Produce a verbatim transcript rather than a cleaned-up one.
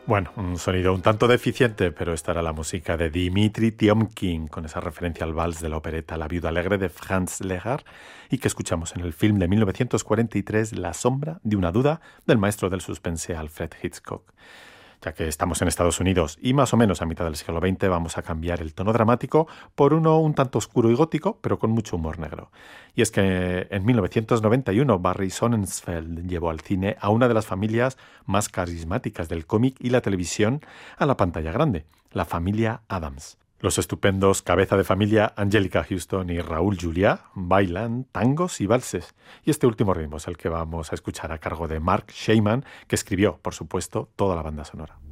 Bueno, un sonido un tanto deficiente, pero esta era la música de Dimitri Tiomkin, con esa referencia al vals de la opereta La viuda alegre de Franz Lehár, y que escuchamos en el film de mil novecientos cuarenta y tres La sombra de una duda, del maestro del suspense Alfred Hitchcock. Ya que estamos en Estados Unidos y más o menos a mitad del siglo veinte, vamos a cambiar el tono dramático por uno un tanto oscuro y gótico, pero con mucho humor negro. Y es que en mil novecientos noventa y uno Barry Sonnenfeld llevó al cine a una de las familias más carismáticas del cómic y la televisión a la pantalla grande, la familia Addams. Los estupendos cabeza de familia Angelica Houston y Raúl Juliá bailan tangos y valses. Y este último ritmo es el que vamos a escuchar a cargo de Mark Shaiman, que escribió, por supuesto, toda la banda sonora.